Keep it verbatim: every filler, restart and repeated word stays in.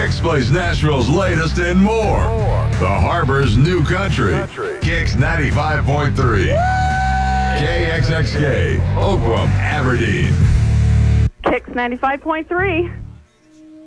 Kix plays Nashville's latest and more. The Harbor's new country. Kix ninety-five point three. K X X K, Oakland, Aberdeen. Kix ninety-five point three.